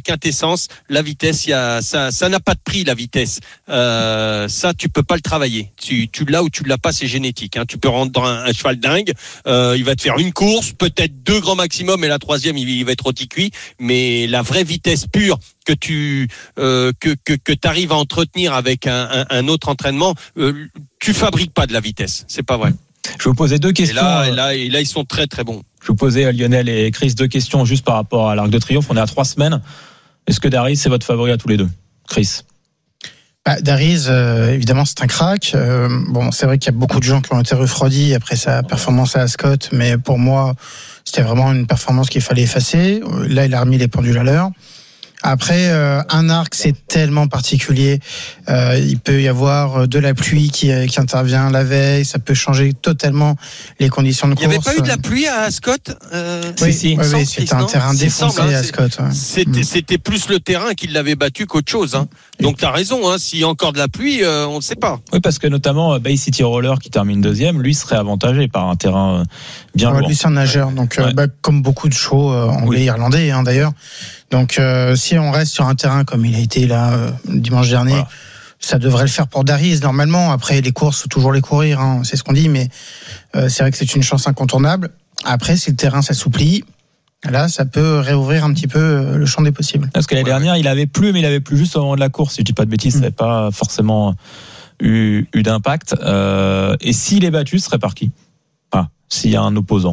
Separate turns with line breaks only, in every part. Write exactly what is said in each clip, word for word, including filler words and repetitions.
quintessence, la vitesse, il y a ça, ça n'a pas de prix la vitesse. Euh, ça, tu peux pas le travailler. Tu, tu l'as ou tu l'as pas, c'est génétique. Hein. Tu peux rendre dans un, un cheval dingue, euh, il va te faire une course, peut-être deux grands maximum, et la troisième, il, il va être rôti cuit. Mais la vraie vitesse pure que tu euh, que que que t'arrives à entretenir avec un, un, un autre entraînement, euh, tu fabriques pas de la vitesse. C'est pas vrai.
Je vais vous poser deux questions.
Et là, et là, et là, ils sont très très bons.
Je vous posais à Lionel et Chris deux questions juste par rapport à l'Arc de Triomphe. On est à trois semaines. Est-ce que Daris c'est votre favori à tous les deux, Chris?
Bah, Daris, euh, évidemment, c'est un crack. Euh, bon, c'est vrai qu'il y a beaucoup de gens qui ont été refroidis après sa performance à Ascot, mais pour moi, c'était vraiment une performance qu'il fallait effacer. Là, il a remis les pendules à l'heure. Après, euh, un arc, c'est tellement particulier. Euh, il peut y avoir de la pluie qui, qui intervient la veille. Ça peut changer totalement les conditions de course.
Il n'y avait pas eu de la pluie à Ascot euh,
Oui,
si, si.
oui, oui, c'était un terrain défoncé à Ascot. Ouais.
C'était, c'était plus le terrain qui l'avait battu qu'autre chose. Hein. Donc, tu as raison. Hein, s'il y a encore de la pluie, euh, on ne sait pas.
Oui, parce que notamment Bay City Roller qui termine deuxième, lui serait avantagé par un terrain bien
ouais,
lourd.
Lui, c'est un nageur. Donc, ouais. euh, bah, comme beaucoup de chevaux euh, anglais, oui. irlandais hein, d'ailleurs. Donc, euh, si on reste sur un terrain comme il a été là euh, dimanche dernier, voilà. Ça devrait le faire pour Daris normalement. Après, les courses, faut toujours les courir, hein, c'est ce qu'on dit, mais euh, c'est vrai que c'est une chance incontournable. Après, si le terrain s'assouplit, là, ça peut réouvrir un petit peu le champ des possibles.
Parce que l'année
ouais,
dernière,
ouais.
il avait plu, mais il avait plu juste au moment de la course. Si je dis pas de bêtises, mmh. ça n'avait pas forcément eu, eu d'impact. Euh, et s'il est battu, ce serait par qui? Ah, s'il y a un opposant.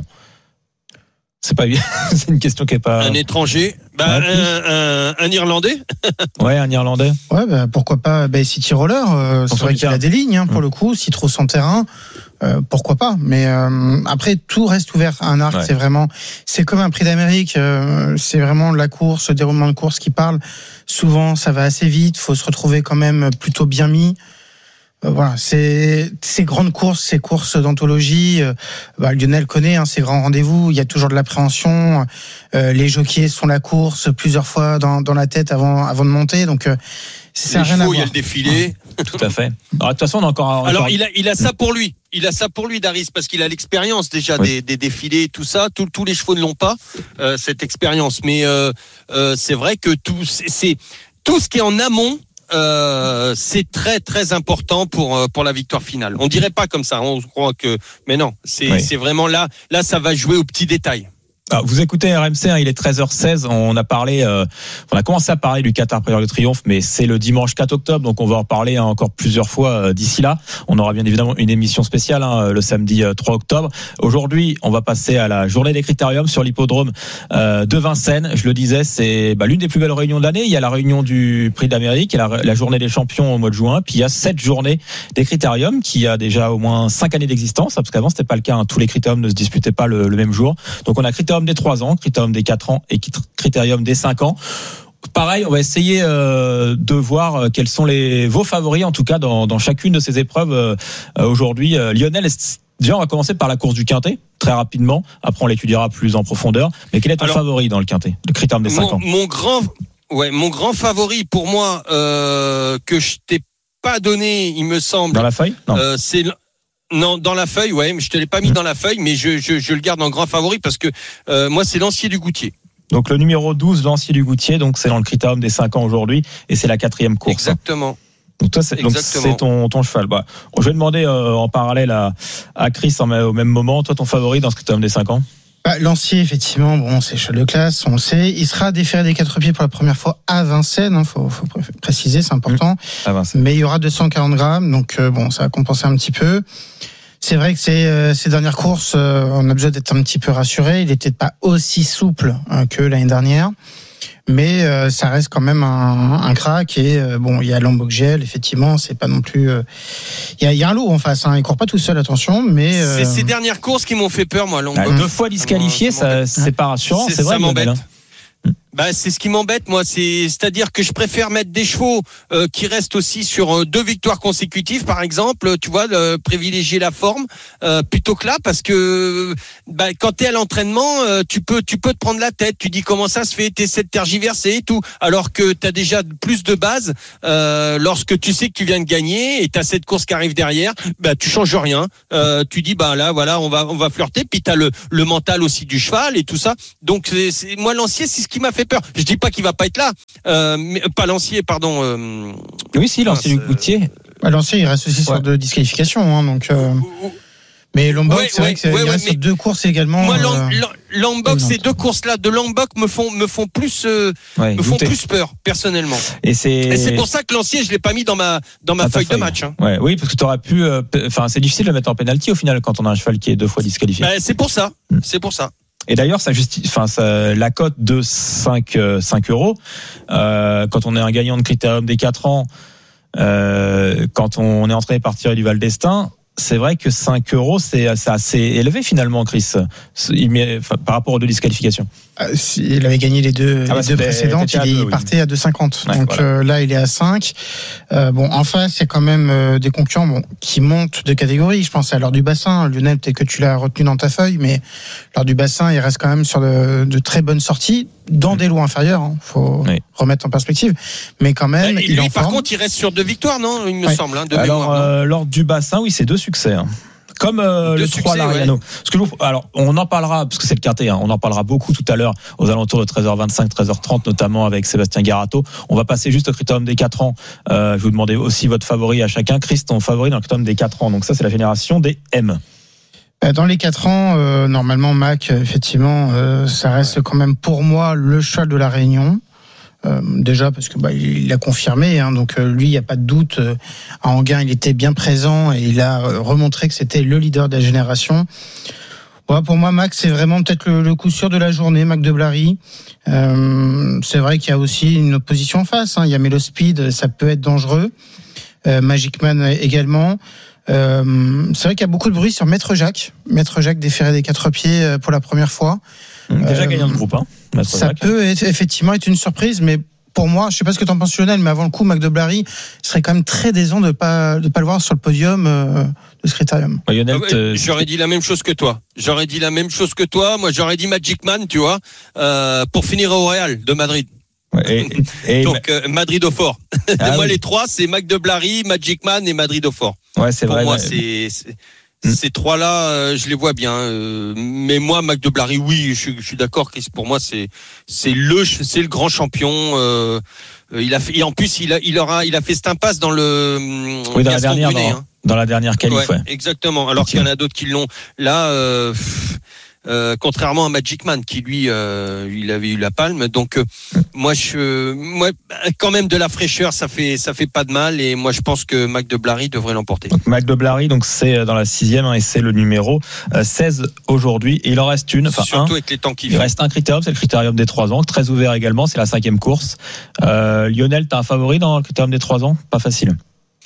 C'est pas bien. C'est une question qui est pas.
Un étranger, bah, ouais, un, un, un Irlandais.
Ouais, un Irlandais.
Ouais, bah, pourquoi pas Bay City Roller. Euh, c'est vrai qu'il a des lignes hein, pour mmh. le coup. S'il trouve son terrain, euh, pourquoi pas. Mais euh, après, tout reste ouvert. Un arc, ouais. c'est vraiment, c'est comme un Prix d'Amérique. Euh, c'est vraiment la course, le déroulement de course qui parle. Souvent, ça va assez vite. Faut se retrouver quand même plutôt bien mis. Voilà, c'est ces grandes courses, ces courses d'anthologie. Euh, bah, Lionel connaît hein, ces grands rendez-vous. Il y a toujours de l'appréhension. Euh, les jockeys sont la course plusieurs fois dans, dans la tête avant avant de monter. Donc euh, c'est
les
rien
chevaux,
à voir.
Il y a le défilé.
Tout à fait. Alors, de toute façon, on a encore. encore...
Alors il a il a ça pour lui. Il a ça pour lui, Daris, parce qu'il a l'expérience déjà oui. des, des défilés, tout ça. Tous tous les chevaux ne l'ont pas euh, cette expérience. Mais euh, euh, c'est vrai que tout c'est, c'est tout ce qui est en amont. Euh, c'est très très important pour pour la victoire finale. On dirait pas comme ça, on croit que, mais non, c'est oui. c'est vraiment là là ça va jouer aux petits détails.
Alors, vous écoutez R M C, hein, il est treize heures seize. On a parlé, euh, on a commencé à parler du Qatar Prix de Triomphe, mais c'est le dimanche quatre octobre, donc on va en parler hein, encore plusieurs fois euh, d'ici là. On aura bien évidemment une émission spéciale hein, le samedi euh, trois octobre. Aujourd'hui, on va passer à la journée des critériums sur l'hippodrome euh, de Vincennes. Je le disais, c'est bah, l'une des plus belles réunions de l'année. Il y a la réunion du Prix d'Amérique, il y a la, la journée des champions au mois de juin, puis il y a cette journée des critériums qui a déjà au moins cinq années d'existence, parce qu'avant c'était pas le cas. Hein, tous les critériums ne se disputaient pas le, le même jour. Donc on a critérium des trois ans, critérium des quatre ans et critérium des cinq ans. Pareil, on va essayer euh, de voir quels sont les vos favoris en tout cas dans, dans chacune de ces épreuves euh, aujourd'hui. Euh, Lionel, déjà on va commencer par la course du Quintet très rapidement. Après on l'étudiera plus en profondeur. Mais quel est ton Alors, favori dans le Quintet, le critérium des cinq
mon,
ans?
Mon grand, ouais, mon grand favori pour moi euh, que je t'ai pas donné, il me semble.
Dans la feuille Non.
Euh, c'est Non, dans la feuille, ouais, mais je te l'ai pas mis mmh. dans la feuille, mais je, je, je le garde en grand favori parce que euh, moi, c'est Lancier du Goutier. Donc
le numéro douze, Lancier du Goutier, donc c'est dans le critérium des cinq ans aujourd'hui et c'est la quatrième course.
Exactement.
Donc toi, c'est, donc c'est ton, ton cheval. Bah, je vais demander euh, en parallèle à, à Chris en, au même moment. Toi, ton favori dans ce critérium des cinq ans?
Bah, Lancier, effectivement, bon, c'est cheval de classe, on le sait. Il sera déféré des quatre pieds pour la première fois à Vincennes, hein, faut, faut préciser, c'est important. Mmh, à Vincennes. Mais il y aura deux cent quarante grammes, donc euh, bon, ça va compenser un petit peu. C'est vrai que ces, euh, ces dernières courses, euh, on a besoin d'être un petit peu rassuré. Il n'était pas aussi souple hein, que l'année dernière, mais euh, ça reste quand même un, un crack. Et euh, bon, il y a Lambogel, effectivement, c'est pas non plus. Euh, il y a, il y a un lot en face. Hein, il court pas tout seul, attention, mais euh...
c'est ces dernières courses qui m'ont fait peur, moi.
Bah, deux fois disqualifié, ça, ça c'est pas rassurant. C'est, c'est vrai,
ça m'embête.
Lionel, hein.
Bah, c'est ce qui m'embête, moi. C'est, c'est-à-dire que je préfère mettre des chevaux euh, qui restent aussi sur euh, deux victoires consécutives, par exemple. Tu vois, euh, privilégier la forme euh, plutôt que là, parce que bah, quand t'es à l'entraînement, euh, tu peux, tu peux te prendre la tête. Tu dis comment ça se fait, t'essaies de tergiverser et tout, alors que t'as déjà plus de base. Euh, lorsque tu sais que tu viens de gagner et t'as cette course qui arrive derrière, bah tu changes rien. Euh, tu dis bah là, voilà, on va, on va flirter. Puis t'as le, le mental aussi du cheval et tout ça. Donc c'est, c'est, moi, Lancier, c'est ce qui m'a fait fait peur. Je dis pas qu'il va pas être là, euh, mais pas Lancier, pardon. Euh,
oui, si Lancier du Goutier.
Bah, Lancier, il reste aussi ouais. sur deux disqualifications, hein, donc. Euh... Mais Lombok, ouais, c'est vrai ouais, qu'il ouais, reste ouais, sur deux courses également.
Moi, euh... Lombok, ces deux courses-là de Lombok me font me font plus euh, ouais, me font douter. plus peur personnellement.
Et c'est
et c'est pour ça que Lancier, je l'ai pas mis dans ma dans ma feuille, feuille de match. Hein.
Ouais, oui, parce que tu aurais pu. Enfin, euh, c'est difficile de le mettre en penalty au final quand on a un cheval qui est deux fois disqualifié.
Bah, c'est pour ça. Mm. C'est pour ça.
Et d'ailleurs, ça justifie, enfin, ça, la cote de cinq euros, euh, quand on est un gagnant de Critérium des quatre ans, euh, quand on est entraîné par Thierry Duval d'Estaing, c'est vrai que cinq euros, c'est, c'est assez élevé finalement, Chris, il met, enfin, par rapport aux deux disqualifications.
Euh, il avait gagné les deux, ah bah, les deux précédentes, il deux, partait oui. à deux cinquante. Ouais, donc voilà. euh, là, il est à cinq. Euh, bon, en face, il y a quand même euh, des concurrents bon, qui montent de catégorie. Je pense à l'heure du bassin. Lionel, peut-être que tu l'as retenu dans ta feuille, mais l'heure du bassin, il reste quand même sur de, de très bonnes sorties dans mmh. des lots inférieurs. Il hein. faut oui. remettre en perspective. Mais quand même,
bah,
il
lui,
en
par
forme.
contre, il reste sur deux victoires, non Il me ouais. semble. Hein, de
Alors,
mémoire,
euh, l'ordre du bassin, oui, c'est deux succès. Hein. Comme euh, le trois Lariano. Ouais. Parce que je, alors on en parlera parce que c'est le quintet. Hein, on en parlera beaucoup tout à l'heure aux alentours de treize heures vingt-cinq, treize heures trente, notamment avec Sébastien Garato. On va passer juste au critérium des quatre ans. Euh, je vais vous demander aussi votre favori à chacun. Chris, ton favori dans le critérium des quatre ans. Donc ça, c'est la génération des M.
Dans les quatre ans, euh, normalement, Mac, effectivement, euh, ça reste ouais. quand même pour moi le cheval de la Réunion. Euh, déjà parce que bah, il l'a confirmé, hein, donc euh, lui il n'y a pas de doute. Euh, à Enghien il était bien présent et il a euh, remontré que c'était le leader de la génération. Ouais, pour moi Mac c'est vraiment peut-être le, le coup sûr de la journée, Mac de Blary. Euh, c'est vrai qu'il y a aussi une opposition en face. Hein. Il y a Melo Speed, ça peut être dangereux. Euh, Magic Man également. Euh, c'est vrai qu'il y a beaucoup de bruit sur Maître Jacques, Maître Jacques déféré des quatre pieds pour la première fois.
Déjà euh, gagnant de groupe, hein.
Ça Jacques. peut être, effectivement être une surprise, mais pour moi, je sais pas ce que t'en penses Lionel, mais avant le coup, Mac de Blary serait quand même très décevant de pas de pas le voir sur le podium euh, de ce critérium.
Ouais, Lionel, ah ouais, j'aurais dit la même chose que toi. J'aurais dit la même chose que toi. Moi, j'aurais dit Magic Man, tu vois, euh, pour finir au Real de Madrid.
Ouais, et, et
Donc euh, Madrid au fort. Ah, moi, oui. les trois, c'est Mac de Blary, Magic Man et Madrid au fort.
Ouais, c'est
pour
vrai.
Pour moi,
mais...
c'est, c'est... Ces trois-là, euh, je les vois bien. Euh, mais moi, Mac de Blary, oui, je, je suis d'accord, Chris. Pour moi, c'est c'est le c'est le grand champion. Euh, il a fait, et en plus, il a il aura il a fait cette impasse dans le
oui dans la dernière Brunet, dans, hein. dans la dernière qualif. Ouais, ouais.
Exactement. Alors qu'il y en a d'autres qui l'ont. Là. Euh, Euh, contrairement à Magic Man qui lui euh, il avait eu la palme, donc euh, moi je moi quand même de la fraîcheur, ça fait ça fait pas de mal, et moi je pense que Mac de Blary devrait l'emporter.
Donc, Mac de Blary, donc c'est dans la sixième hein, et c'est le numéro euh, seize aujourd'hui, et il en reste une, enfin
surtout
un,
avec les temps qui
il reste un critérium, c'est le critérium des trois ans, très ouvert également, c'est la cinquième course. Euh, Lionel, t'as un favori dans le critérium des trois ans? Pas facile.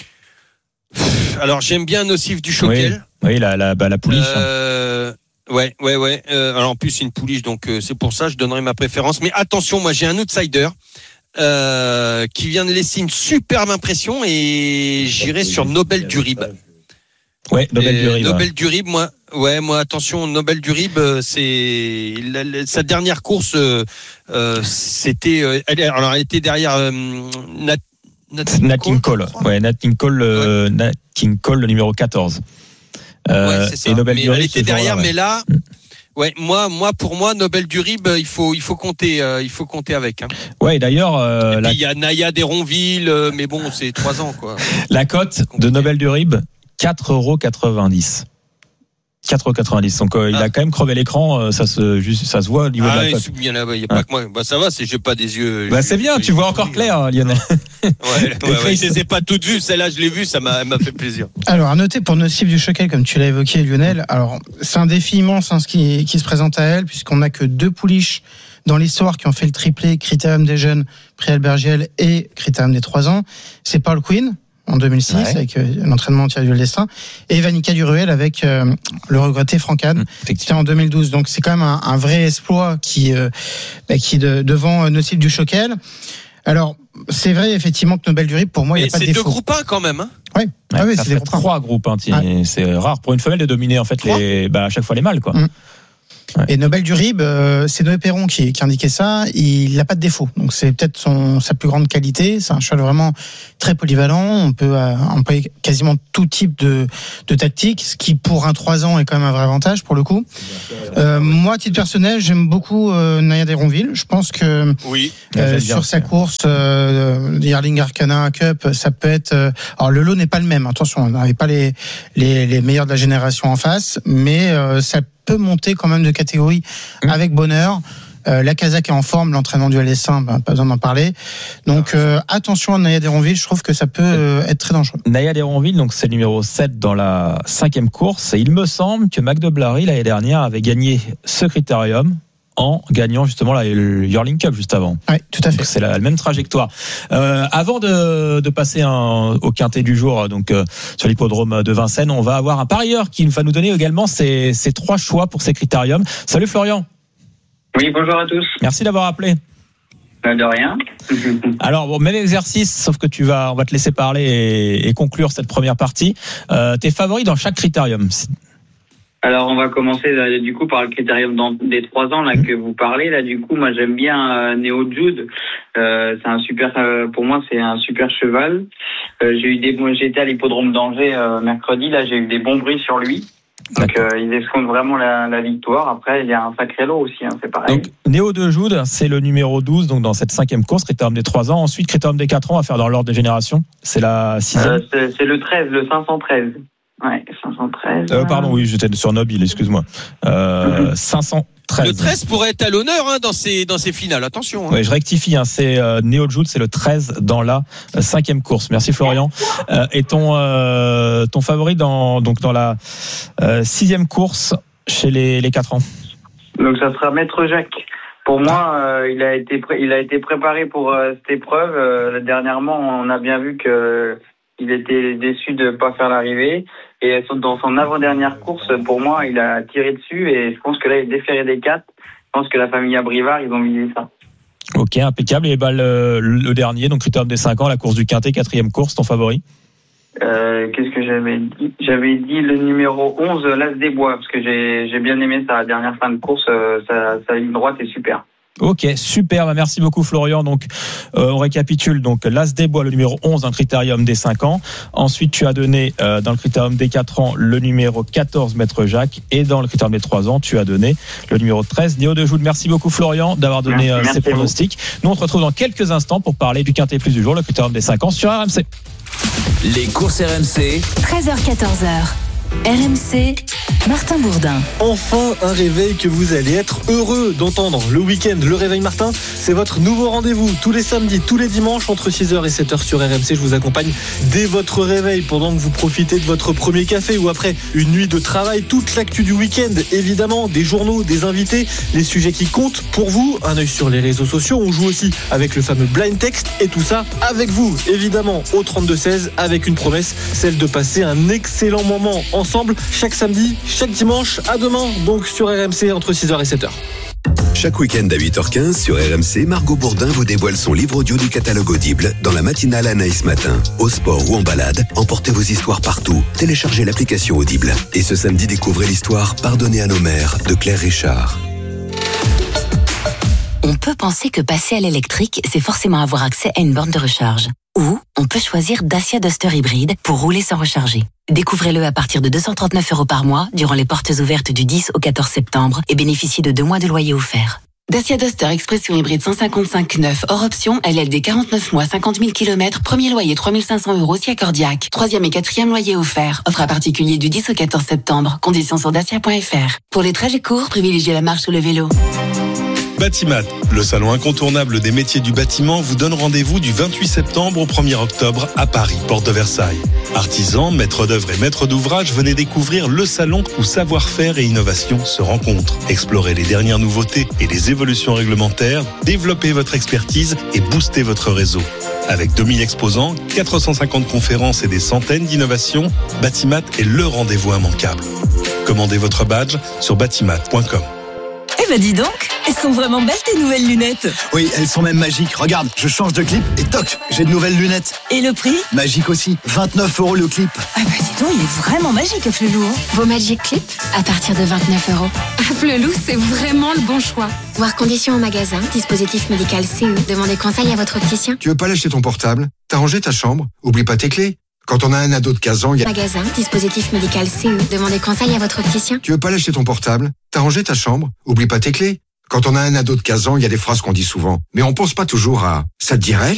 Alors j'aime bien Nocif du Choquel.
Oui, oui la la bah, la pouliche.
Euh... Ouais, ouais, ouais. Euh, alors en plus c'est une pouliche, donc euh, c'est pour ça que je donnerai ma préférence. Mais attention, moi j'ai un outsider euh, qui vient de laisser une superbe impression, et j'irai sur Nobel du Rib.
Ouais, Nobel du Rib.
Nobel du Rib, moi, ouais, moi attention, Nobel du Rib, c'est la, la, sa dernière course, euh, euh, c'était, euh, elle, alors elle était derrière euh, Nat,
Nat, Nat King Cole, ouais, Nat King Cole, euh, ouais. Nat King Cole, le numéro quatorze. Euh,
ouais, c'est ça. Et Nobel mais du Rib, elle était derrière, ouais. mais là, ouais, moi, moi, pour moi, Nobel du Rib, il faut, il faut compter, euh, il faut compter avec. Hein.
Ouais, et d'ailleurs, euh,
et la... il y a Naya d'Héronville, euh, mais bon, c'est trois ans, quoi.
La cote de Nobel du Rib, quatre euros quatre-vingt-dix. quatre euros quatre-vingt-dix. Donc euh, ah. il a quand même crevé l'écran, euh, ça se juste, ça se voit au niveau
ah,
de la cote.
Il y en a, il y a pas ah. que moi. Bah ça va, c'est j'ai pas des yeux.
Bah c'est bien, tu vois encore clair, hein, Lionel.
Ouais, ouais, ouais, je les ai pas toutes vues, celle-là je l'ai vue, ça m'a, m'a fait plaisir.
Alors à noter pour Nocif du Choquel, comme tu l'as évoqué, Lionel. Alors c'est un défi immense hein, ce qui, qui se présente à elle, puisqu'on n'a que deux pouliches dans l'histoire qui ont fait le triplé Critérium des jeunes, Prix Albert Giel et Critérium des trois ans. C'est Paul Quinn en deux mille six ouais. avec euh, l'entraînement de Thierry Destin, et Vanica Duruel avec euh, le regretté Franck Anne, c'était en deux mille douze. Donc c'est quand même un, un vrai exploit qui euh, bah, qui est de, devant euh, Nocif du Choquel. Alors c'est vrai effectivement que Nobel du Rib, pour moi il n'y a pas de défaut.
C'est deux groupes un quand même. Hein
oui,
ouais,
ah oui
ça
c'est
fait trois groupes. Hein, ouais. C'est rare pour une femelle de dominer en fait les, bah, à chaque fois les mâles quoi. Mmh.
Ouais. Et Nobel du Rib, euh, c'est Noé Perron qui, qui indiquait ça. Il n'a pas de défaut, donc c'est peut-être son, sa plus grande qualité. C'est un cheval vraiment très polyvalent. On peut euh, employer quasiment tout type de, de tactique, ce qui pour un trois ans est quand même un vrai avantage pour le coup. Euh, moi, à titre personnel, j'aime beaucoup euh, Naya d'Héronville. Je pense que
oui.
euh, sur sa course euh, Yearling Arcana Cup, ça peut être. Euh, alors le lot n'est pas le même. Attention, on n'avait pas les, les les meilleurs de la génération en face, mais euh, ça peut monter quand même de catégorie mmh. avec bonheur. Euh, la Kazakh est en forme, l'entraînement du L S un, ben, pas besoin d'en parler. Donc euh, attention à Naya d'Héronville, je trouve que ça peut euh, être très dangereux.
Naya d'Héronville, donc c'est le numéro sept dans la cinquième course. Et il me semble que Mac de Blary, l'année dernière, avait gagné ce critérium en gagnant justement la Yearling Cup juste avant.
Oui, tout à fait.
Donc c'est la, la même trajectoire. Euh, avant de, de passer un, au quintet du jour, donc euh, sur l'hippodrome de Vincennes, on va avoir un parieur qui va nous donner également ses, ses trois choix pour ces critériums. Salut Florian.
Oui, bonjour à tous.
Merci d'avoir appelé.
De rien.
Alors bon, même exercice, sauf que tu vas, on va te laisser parler et, et conclure cette première partie. Euh, tes favoris dans chaque critérium.
Alors on va commencer là, du coup par le critérium dans, des trois ans là mmh. que vous parlez là. Du coup, moi j'aime bien euh, Neo Jude. Euh, c'est un super, euh, pour moi c'est un super cheval. Euh, j'ai eu des, moi, j'ai été à l'hippodrome d'Angers euh, mercredi. Là, j'ai eu des bons bruits sur lui. Donc euh, il escompte vraiment la, la victoire. Après il y a un sacré lot aussi, hein, c'est pareil.
Donc Néo de Jude, c'est le numéro douze donc dans cette cinquième course, critérium des trois ans. Ensuite critérium des quatre ans à faire dans l'ordre des générations. C'est la sixième.
Euh, c'est, c'est le treize, le cinq cent treize. Ouais, cinq cent treize.
Euh, pardon, oui, j'étais sur Nobile, excuse-moi. Euh, cinq cent treize.
Le treize pourrait être à l'honneur hein, dans ces dans ces finales. Attention. Hein.
Oui, je rectifie. Hein, c'est euh, Neo Jude, c'est le treize dans la euh, cinquième course. Merci Florian. Euh, et ton euh, ton favori dans donc dans la euh, sixième course chez les les quatre ans.
Donc ça sera Maître Jacques. Pour moi, euh, il a été pré- il a été préparé pour euh, cette épreuve. Euh, dernièrement, on a bien vu que il était déçu de ne pas faire l'arrivée. Et dans son avant-dernière course, pour moi, il a tiré dessus. Et je pense que là, il est déféré des quatre. Je pense que la famille Abrivard, ils ont visé ça.
Ok, impeccable. Et bah, le, le dernier, donc critérium des cinq ans, la course du Quintet, quatrième course, ton favori
euh, Qu'est-ce que j'avais dit J'avais dit le numéro onze, l'As des Bois, parce que j'ai, j'ai bien aimé sa dernière fin de course. Euh, sa, sa ligne droite est super.
Ok, super, merci beaucoup Florian. Donc euh, on récapitule, donc l'As des Bois, le numéro onze dans le critérium des cinq ans. Ensuite tu as donné euh, dans le critérium des quatre ans le numéro quatorze, Maître Jacques. Et dans le critérium des trois ans, tu as donné le numéro treize, Néo de Jude. Merci beaucoup Florian d'avoir donné euh, ces pronostics. Nous on se retrouve dans quelques instants pour parler du Quintet Plus du jour, le critérium des cinq ans sur R M C.
Les courses R M C,
treize heures quatorze heures. R M C, Martin Bourdin.
Enfin un réveil que vous allez être heureux d'entendre. Le week-end, le réveil Martin, c'est votre nouveau rendez-vous. Tous les samedis, tous les dimanches, entre six heures et sept heures sur R M C. Je vous accompagne dès votre réveil, pendant que vous profitez de votre premier café ou après une nuit de travail. Toute l'actu du week-end, évidemment, des journaux, des invités, les sujets qui comptent pour vous. Un œil sur les réseaux sociaux. On joue aussi avec le fameux blind text et tout ça avec vous, évidemment, au trente-deux seize, avec une promesse, celle de passer un excellent moment ensemble chaque samedi, chaque dimanche. À demain donc sur R M C entre six heures et sept heures.
Chaque week-end à huit heures quinze sur R M C, Margot Bourdin vous dévoile son livre audio du catalogue Audible dans la matinale Anaïs Matin. Au sport ou en balade, emportez vos histoires partout. Téléchargez l'application Audible. Et ce samedi, découvrez l'histoire Pardonnez à nos mères de Claire Richard.
On peut penser que passer à l'électrique, c'est forcément avoir accès à une borne de recharge. Ou on peut choisir Dacia Duster hybride pour rouler sans recharger. Découvrez-le à partir de deux cent trente-neuf euros par mois durant les portes ouvertes du dix au quatorze septembre et bénéficiez de deux mois de loyer offert. Dacia Duster Expression hybride cent cinquante-cinq neuf hors option, L L D quarante-neuf mois, cinquante mille kilomètres, premier loyer trois mille cinq cents euros si accordiaque, troisième et quatrième loyer offert. Offre à particulier du dix au quatorze septembre. Conditions sur dacia point f r. Pour les trajets courts, privilégiez la marche ou le vélo.
Batimat, le salon incontournable des métiers du bâtiment, vous donne rendez-vous du vingt-huit septembre au premier octobre à Paris, porte de Versailles. Artisans, maîtres d'œuvre et maîtres d'ouvrage, venez découvrir le salon où savoir-faire et innovation se rencontrent. Explorez les dernières nouveautés et les évolutions réglementaires, développez votre expertise et boostez votre réseau. Avec deux mille exposants, quatre cent cinquante conférences et des centaines d'innovations, Batimat est le rendez-vous immanquable. Commandez votre badge sur batimat point com.
bah dis donc, elles sont vraiment belles tes nouvelles lunettes.
Oui, elles sont même magiques. Regarde, je change de clip et toc, j'ai de nouvelles lunettes.
Et le prix ?
Magique aussi, vingt-neuf euros le clip.
Ah bah dis donc, il est vraiment magique, Flelou. Hein.
Vos Magic Clips à partir de vingt-neuf euros. Flelou, c'est vraiment le bon choix. Voir conditions au magasin, dispositif médical C E. Demandez conseil à votre opticien.
Tu veux pas lâcher ton portable ? T'as rangé ta chambre ? Oublie pas tes clés. Quand on a un ado de quinze ans, il y a...
Magasin, dispositif médical C E. Demandez conseil à votre opticien.
Tu veux pas lâcher ton portable ? T'as rangé ta chambre ? Oublie pas tes clés. Quand on a un ado de quinze ans, il y a des phrases qu'on dit souvent. Mais on pense pas toujours à « ça te dirait ?»